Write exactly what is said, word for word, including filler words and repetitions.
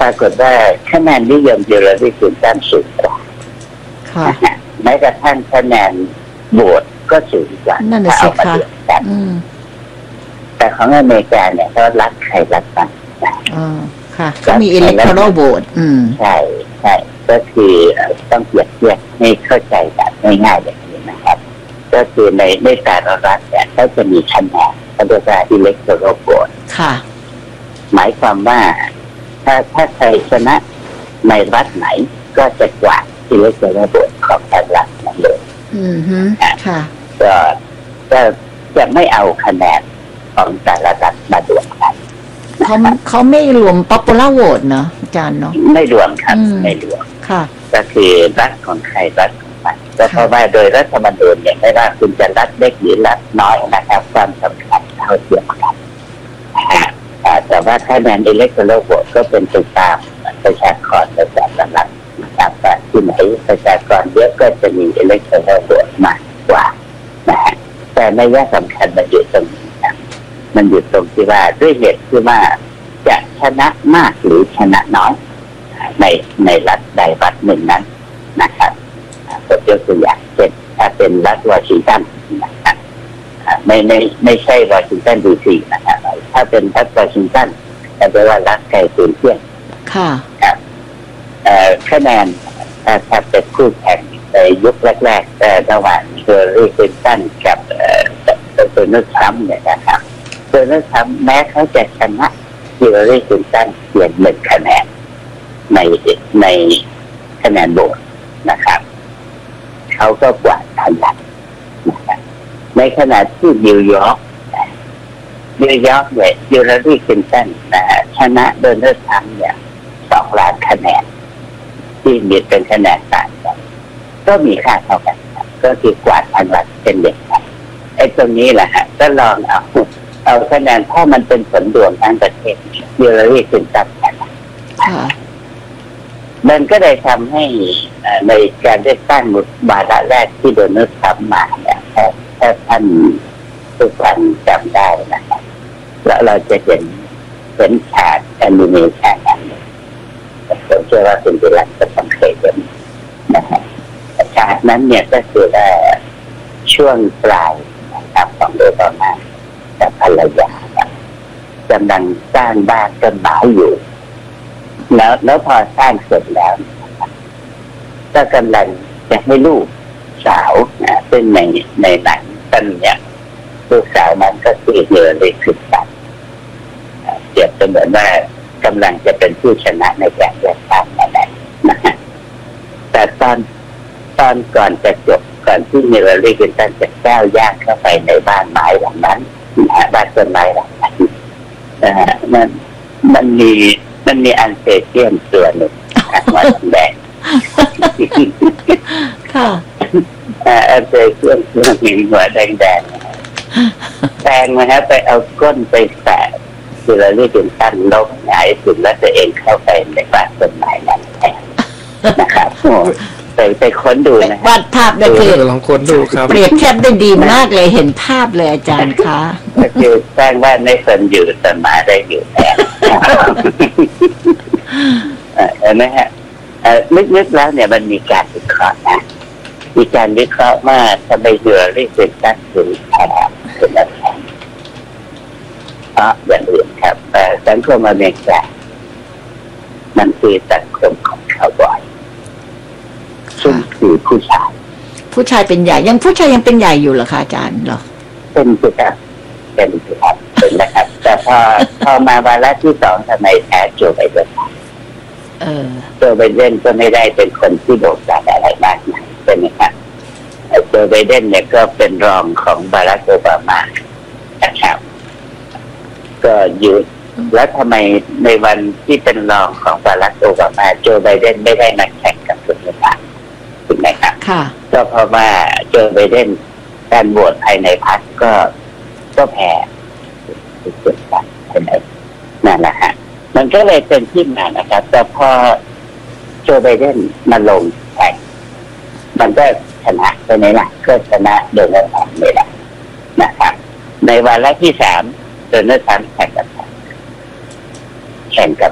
ปรากฏว่าคะแนนนิยมฮิลลารีคลินตันสูงกว่าแม้กระทั่งคะแนนโหวตก็สูงกว่าถ้าเอามาเทียบกันแต่ของอเมริกาเนี่ยเขารักใครรักมันอ๋อค่ะก็มี electoral vote อืมใช่ใช่ก็คือต้องเปรียบเทียบให้เข้าใจแบบง่ายๆอย่างนี้นะครับก็คือในในแต่ละรัฐเนี่ยก็จะมีคะแนนเขาเรียกว่า electoral vote ค่ะหมายความว่าถ้าถ้าใครชนะในรัฐไหนก็จะกวาด electoral vote ของแต่ละรัฐนั้นเลยอืมฮึค่ะก็ก็จะไม่เอาคะแนนของแต่ละรัฐมาดวงกันเขาเขาไม่รวม popular vote เนาะอาจารย์เนาะไม่รวมครับไม่รวมค่ะก็คือรัฐของใครรัฐของมันก็เพราะว่าโดยรัฐธรรมนูญเนี่ยไม่ว่าคุณจะรัฐเล็กหรือรัฐน้อยนะครับความสำคัญเท่าเทียมกันแต่ว่าคะแนน electoral vote ก็เป็นไปตามประชากรในแต่ละรัฐนะครับที่ไหนประชากรเยอะก็จะมี electoral vote มากกว่านะฮะแต่ในแง่สำคัญมันอยู่ตรงนี้ครับมันอยู่ตรงที่ว่าด้วยเหตุที่ว่าจะชนะมากหรือชนะน้อยในในรัฐใดรัฐหนึ่งนั้นนะครับผมยกตัวอย่างเช่นถ้าเป็นรัฐวอชิงตันนะครับไม่ไม่ไม่ใช่วอชิงตันดีซีนะครับถ้าเป็นรัฐวอชิงตันก็แปลว่ารัฐไกลปืนเที่ยงค่ะครับคะแนนถ้าเป็นคู่แข่งในยุคแรกๆแต่ระหว่างฮิลลารีคลินตันกับโดนัลด์ทรัมป์เนี่ยนะครับโดนัลด์ทรัมป์แม้เขาจะชนะฮิลลารีคลินตันเพียงหนึ่งคะแนนในในคะแนนโหวตนะครับเขาก็กวาดคะแนนนะครับในขณะที่นิวยอร์กนิวยอร์กเนี่ยฮิลลารีคลินตันชนะโดนัลด์ทรัมป์เนี่ยสองล้านคะแนนที่มีเป็นคะแนนต่างกันก็มีค่าเท่ากันก็คือกวาดทั้งรัฐเป็นเด็กกันไอ้ตรงนี้แหละฮะก็ลองเอาเอาคะแนนถ้ามันเป็นผลรวมทั้งประเทศฮิลลารีคลินตันกันมันก็ได้ทำให้ในการเลือกตั้งวาระแรกที่โดนัลด์ทรัมป์มาเนี่ยถ้าถ้าท่านทุกท่านจำได้นะครับแล้วเราจะเห็นเห็นฉากแอนิเมชันนั้นผมเชื่อว่าคุณจิรัตน์จะต้องเคยเห็นนะครับฉากนั้นเนี่ยก็คือว่าช่วงปลายนะครับของโอบามากับภรรยากำลังสร้างบ้านต้นไม้อยู่แล้วแล้วพอสร้างเสร็จแล้วก็กำลังจะให้ลูกสาวนะซึ่งในในหนังต้นเนี่ยลูกสาวมันก็คือฮิลลารีคลินตันเปรียบเสมือนว่ากำลังจะเป็นผู้ชนะในการเลือกตั้งนั่นแหละนะฮะแต่ตอนตอนก่อนจะจบก่อนที่ฮิลลารีคลินตันจะก้าวย่างเข้าไปในบ้านไม้หลังนั้นนะบ้านต้นไม้หลังนั้นนะฮะมันมันมีมันมีอันเซเชียมตัวหนึ่งหัวแดงค่ะอันเซเชียมตัวหนึ่งหัวแดงแดงแดงนะฮะไปเอาก้นไปแตะฮิลลารีคลินตันล้มหงายสุดแล้วตัวเองเข้าไปในบ้านต้นไม้นั้นแทนนะครับไปไปค้นดูนะวาดภาพได้คือลองค้นดูครับเปรียบเทียบได้ดีมากเลยเห็นภาพเลยอาจารย์คะก็คือสร้างบ้านในคนอยู่ต้นไม้ได้อยู่แทนเห็นไหมฮะนึกๆแล้วเนี่ยมันมีการวิเคราะห์นะมีการวิเคราะห์ว่าทำไมฮิลลารีคลินตันถึงแพ้ถึงแพ้เพราะอย่างอื่นครับสังคมอเมริกามันคือสังคมของคาวบอยซึ่งคือผู้ชายผู้ชายเป็นใหญ่ยังผู้ชายยังเป็นใหญ่อยู่เหรอคะอาจารย์เหรอเป็นผู้ชายเป็นผู้ชายเป็นนะครับแต่พอพอมาวาระที่สองทำไมแพ้โจไบเดนเออโจไบเดนก็ไม่ได้เป็นคนที่โด่งดังอะไรมากนักใช่ไหมครับโจไบเดนเนี่ยก็เป็นรองของบารักโอบามานะครับก็อยู่แล้วทำไมในวันที่เป็นรองของบารักโอบามาโจไบเดนไม่ได้มาแข่งกับคุณโอบามาถูกไหมครับค่ะก็เพราะว่าโจไบเดนการโหวตภายในพรรคก็ก็แพ้เกิดการใช่ไหมนั่นแหละฮะมันก็เลยเป็นที่มานะครับแต่พอโจไบเดนมาลงแข่งมันก็ชนะไปไหนล่ะก็ชนะโดนัลด์ทรัมป์นี่แหละนะครับในวาระที่สามโดนัลด์ทรัมป์แข่งกับแข่งกับ